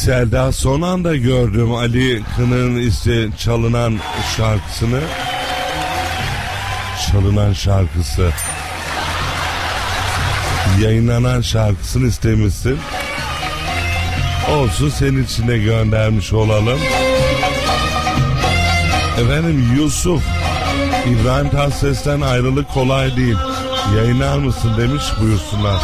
Selda son anda gördüm Ali Kınık'ın işte çalınan şarkısı. Yayınlanan şarkısını istemişsin. Olsun, senin için de göndermiş olalım. Efendim Yusuf, İbrahim Tatlıses'ten ayrılık kolay değil. Yayınlar mısın demiş, buyursunlar.